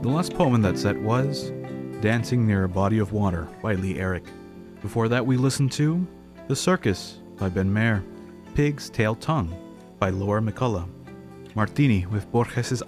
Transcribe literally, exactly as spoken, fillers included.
The last poem in that set was Dancing Near a Body of Water by Lee Eric. Before that we listened to The Circus by Ben Mayer, Pig's Tail Tongue by Laura McCullough, Martini with Borges'